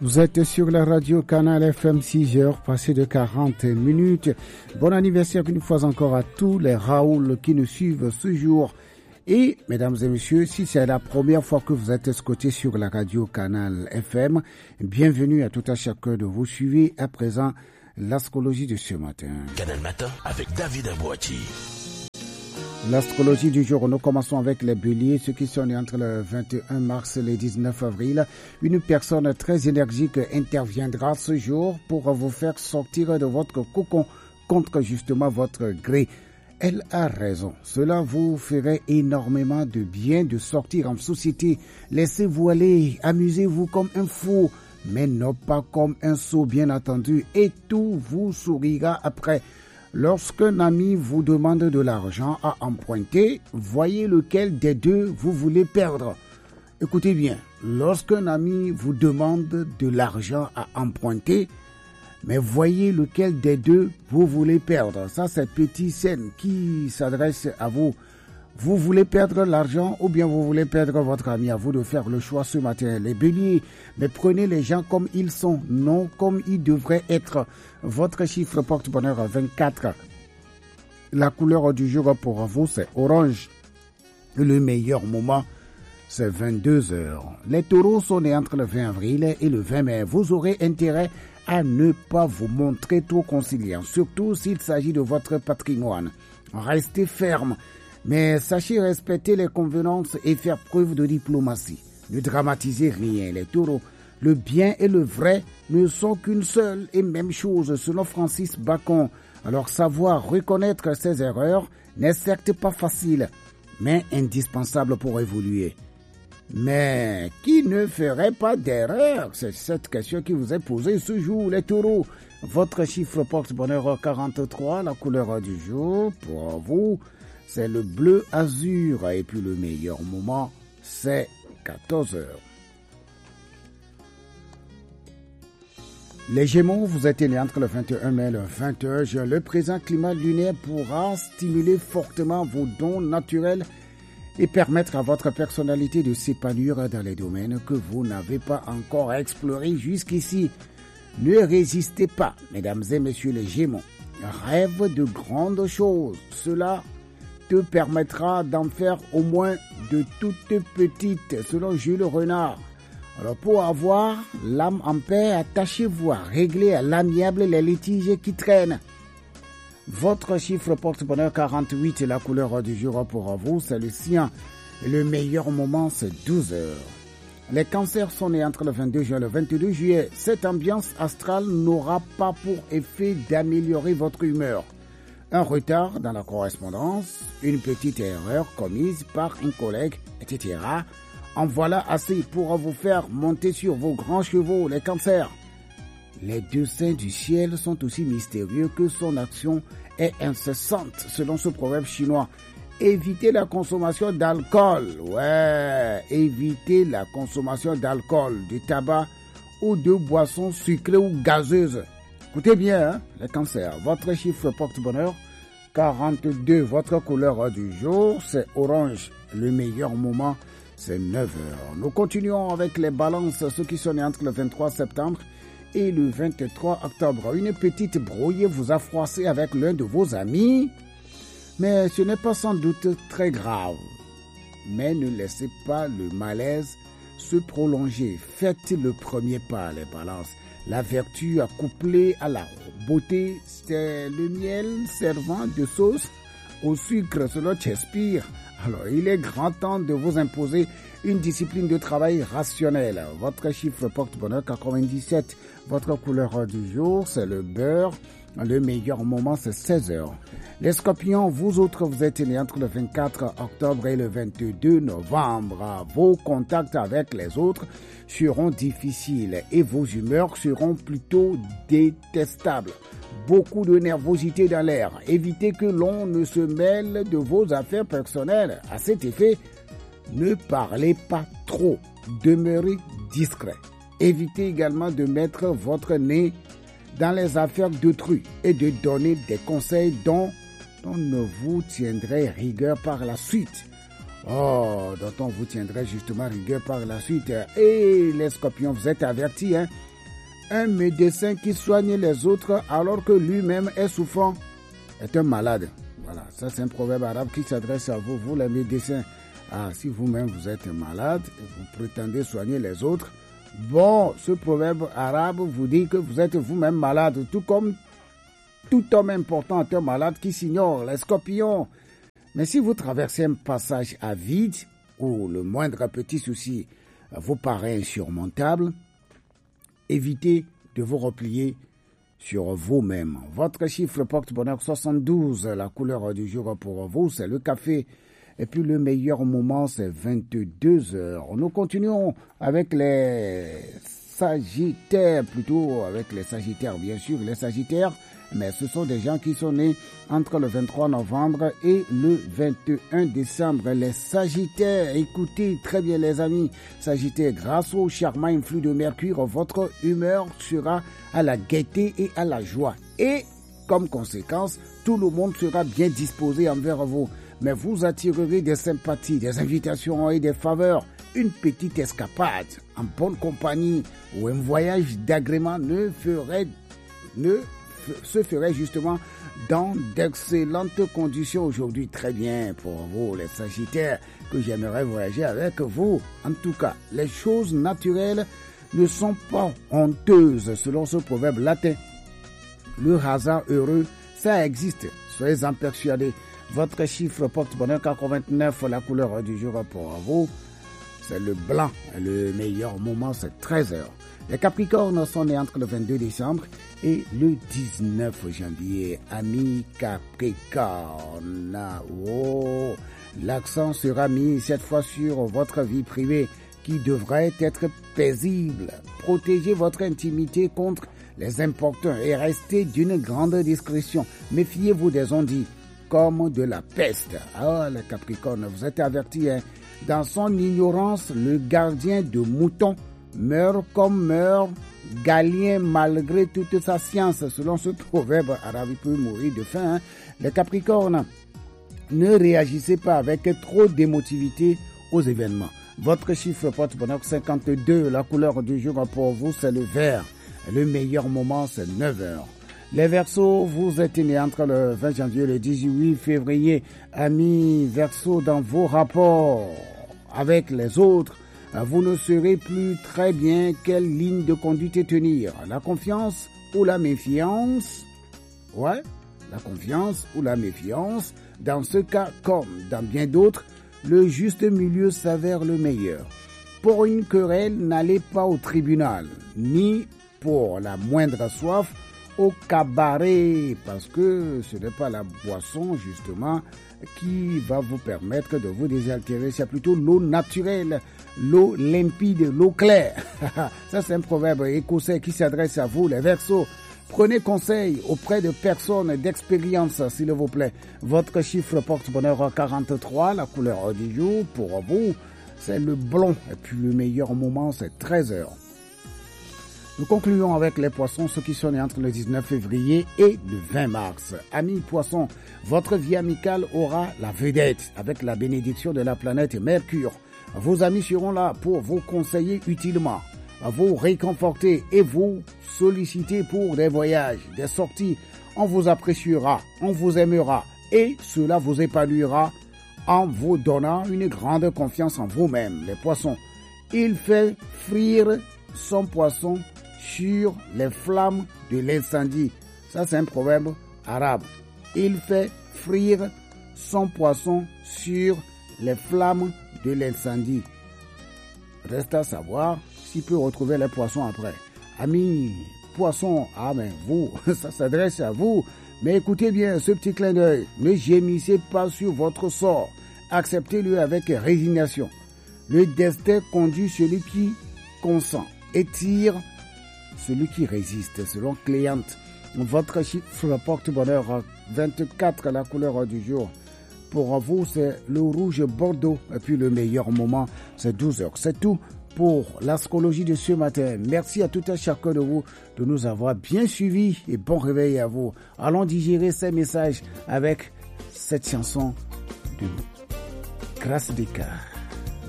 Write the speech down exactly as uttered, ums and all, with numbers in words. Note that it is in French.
Vous êtes sur la radio Canal F M, six heures passées de quarante minutes. Bon anniversaire une fois encore à tous les Raoul qui nous suivent ce jour. Et, mesdames et messieurs, si c'est la première fois que vous êtes scotché sur la radio Canal F M, bienvenue à tout à chacun de vous. Suivez à présent l'astrologie de ce matin. Canal Matin avec David Abouati. L'astrologie du jour, nous commençons avec les béliers, ceux qui sont nés entre le vingt et un mars et le dix-neuf avril. Une personne très énergique interviendra ce jour pour vous faire sortir de votre cocon contre justement votre gré. Elle a raison. Cela vous ferait énormément de bien de sortir en société. Laissez-vous aller, amusez-vous comme un fou, mais non pas comme un sot bien entendu, et tout vous sourira après. Lorsqu'un ami vous demande de l'argent à emprunter, voyez lequel des deux vous voulez perdre. Écoutez bien, lorsqu'un ami vous demande de l'argent à emprunter, mais voyez lequel des deux vous voulez perdre. Ça, c'est petite scène qui s'adresse à vous. Vous voulez perdre l'argent ou bien vous voulez perdre votre ami? À vous de faire le choix ce matin. Les béliers, mais prenez les gens comme ils sont, non comme ils devraient être. Votre chiffre porte-bonheur à vingt-quatre. La couleur du jour pour vous, c'est orange. Le meilleur moment, c'est vingt-deux heures. Les taureaux sont nés entre le vingt avril et le vingt mai. Vous aurez intérêt à ne pas vous montrer trop conciliant, surtout s'il s'agit de votre patrimoine. Restez ferme. Mais sachez respecter les convenances et faire preuve de diplomatie. Ne dramatisez rien, les taureaux. Le bien et le vrai ne sont qu'une seule et même chose, selon Francis Bacon. Alors savoir reconnaître ses erreurs n'est certes pas facile, mais indispensable pour évoluer. Mais qui ne ferait pas d'erreur? C'est cette question qui vous est posée ce jour, les taureaux. Votre chiffre porte-bonheur quarante-trois, la couleur du jour pour vous, c'est le bleu azur, et puis le meilleur moment, c'est quatorze heures. Les Gémeaux, vous êtes nés entre le vingt et un mai et le vingt et un juin. Le présent climat lunaire pourra stimuler fortement vos dons naturels et permettre à votre personnalité de s'épanouir dans les domaines que vous n'avez pas encore explorés jusqu'ici. Ne résistez pas, mesdames et messieurs les Gémeaux. Rêve de grandes choses. Cela te permettra d'en faire au moins de toutes petites, selon Jules Renard. Alors pour avoir l'âme en paix, attachez-vous à régler à l'amiable les litiges qui traînent. Votre chiffre porte-bonheur quarante-huit et la couleur du jour pour vous, c'est le sien. Et le meilleur moment, c'est douze heures. Les cancers sont nés entre le vingt-deux juin et le vingt-deux juillet. Cette ambiance astrale n'aura pas pour effet d'améliorer votre humeur. Un retard dans la correspondance, une petite erreur commise par un collègue, et cetera. En voilà assez pour vous faire monter sur vos grands chevaux, les cancers. Les deux saints du ciel sont aussi mystérieux que son action est incessante, selon ce proverbe chinois. Évitez la consommation d'alcool, ouais, évitez la consommation d'alcool, de tabac ou de boissons sucrées ou gazeuses. Écoutez bien, hein, les cancers, votre chiffre porte-bonheur, quarante-deux. Votre couleur du jour, c'est orange. Le meilleur moment, c'est neuf heures. Nous continuons avec les balances, ceux qui sont nés entre le vingt-trois septembre et le vingt-trois octobre. Une petite brouille vous a froissé avec l'un de vos amis, mais ce n'est pas sans doute très grave. Mais ne laissez pas le malaise se prolonger. Faites le premier pas, les balances. La vertu accouplée à la beauté, c'est le miel servant de sauce au sucre, selon Shakespeare. Alors, il est grand temps de vous imposer une discipline de travail rationnelle. Votre chiffre porte-bonheur quatre-vingt-dix-sept. Votre couleur du jour, c'est le beurre. Le meilleur moment, c'est seize heures. Les scorpions, vous autres, vous êtes nés entre le vingt-quatre octobre et le vingt-deux novembre. Vos contacts avec les autres seront difficiles et vos humeurs seront plutôt détestables. Beaucoup de nervosité dans l'air. Évitez que l'on ne se mêle de vos affaires personnelles. À cet effet, ne parlez pas trop. Demeurez discret. Évitez également de mettre votre nez dans les affaires d'autrui et de donner des conseils dont on ne vous tiendrait rigueur par la suite. Oh, dont on vous tiendrait justement rigueur par la suite. Et les scorpions, vous êtes avertis, hein? Un médecin qui soigne les autres alors que lui-même est souffrant est un malade. Voilà, ça c'est un proverbe arabe qui s'adresse à vous, vous les médecins. Ah, si vous-même vous êtes malade et vous prétendez soigner les autres, bon, ce proverbe arabe vous dit que vous êtes vous-même malade, tout comme tout homme important est un malade qui s'ignore, les scorpions. Mais si vous traversez un passage à vide, où le moindre petit souci vous paraît insurmontable, évitez de vous replier sur vous-même. Votre chiffre porte-bonheur soixante-douze, la couleur du jour pour vous, c'est le café. Et puis le meilleur moment, c'est vingt-deux heures. Nous continuons avec les Sagittaires, plutôt avec les Sagittaires, bien sûr, les Sagittaires, mais ce sont des gens qui sont nés entre le vingt-trois novembre et le vingt et un décembre. Les Sagittaires, écoutez très bien les amis, Sagittaires, grâce au charmant influx de Mercure, votre humeur sera à la gaieté et à la joie. Et comme conséquence, tout le monde sera bien disposé envers vous. Mais vous attirerez des sympathies, des invitations et des faveurs. Une petite escapade en bonne compagnie ou un voyage d'agrément ne ferait, ne se ferait justement dans d'excellentes conditions aujourd'hui. Très bien pour vous les Sagittaires que j'aimerais voyager avec vous. En tout cas, les choses naturelles ne sont pas honteuses selon ce proverbe latin. Le hasard heureux, ça existe, soyez-en persuadés. Votre chiffre porte-bonheur quatre-vingt-neuf, la couleur du jour pour vous, c'est le blanc. Le meilleur moment, c'est treize heures. Les Capricornes sont nés entre le vingt-deux décembre et le dix-neuf janvier. Amis Capricornes, oh, l'accent sera mis cette fois sur votre vie privée qui devrait être paisible. Protégez votre intimité contre les importuns et restez d'une grande discrétion. Méfiez-vous des ondits comme de la peste. Ah, les Capricornes, vous êtes avertis, hein. Dans son ignorance, le gardien de moutons meurt comme meurt Galien malgré toute sa science. Selon ce proverbe arabe, il peut mourir de faim. Hein. Les Capricornes, ne réagissez pas avec trop d'émotivité aux événements. Votre chiffre porte-bonheur cinquante-deux, la couleur du jour pour vous, c'est le vert. Le meilleur moment, c'est neuf heures. Les Verseaux, vous êtes nés entre le vingt janvier et le dix-huit février. Amis Verseaux, dans vos rapports avec les autres, vous ne saurez plus très bien quelle ligne de conduite tenir. La confiance ou la méfiance? Ouais, la confiance ou la méfiance. Dans ce cas, comme dans bien d'autres, le juste milieu s'avère le meilleur. Pour une querelle, n'allez pas au tribunal, ni pour la moindre soif, au cabaret, parce que ce n'est pas la boisson justement qui va vous permettre de vous désaltérer, c'est plutôt l'eau naturelle, l'eau limpide, l'eau claire. Ça c'est un proverbe écossais qui s'adresse à vous les Verseaux. Prenez conseil auprès de personnes d'expérience s'il vous plaît. Votre chiffre porte-bonheur quarante-trois, la couleur du jour pour vous c'est le blond et puis le meilleur moment c'est treize heures. Nous concluons avec les poissons, ceux qui sont nés entre le dix-neuf février et le vingt mars. Amis poissons, votre vie amicale aura la vedette avec la bénédiction de la planète Mercure. Vos amis seront là pour vous conseiller utilement, vous réconforter et vous solliciter pour des voyages, des sorties. On vous appréciera, on vous aimera et cela vous épanouira en vous donnant une grande confiance en vous-même. Les poissons, il fait frire son poisson sur les flammes de l'incendie. Ça, c'est un proverbe arabe. Il fait frire son poisson sur les flammes de l'incendie. Reste à savoir s'il peut retrouver les poissons après. Amis poissons, ah mais vous, ça s'adresse à vous. Mais écoutez bien ce petit clin d'œil. Ne gémissez pas sur votre sort. Acceptez-le avec résignation. Le destin conduit celui qui consent et tire celui qui résiste, selon Cléante. Votre chiffre porte-bonheur vingt-quatre, la couleur du jour. Pour vous, c'est le rouge bordeaux. Et puis le meilleur moment, c'est douze heures. C'est tout pour l'astrologie de ce matin. Merci à tout un chacun de vous de nous avoir bien suivis et bon réveil à vous. Allons digérer ces messages avec cette chanson de Grâce des Cars.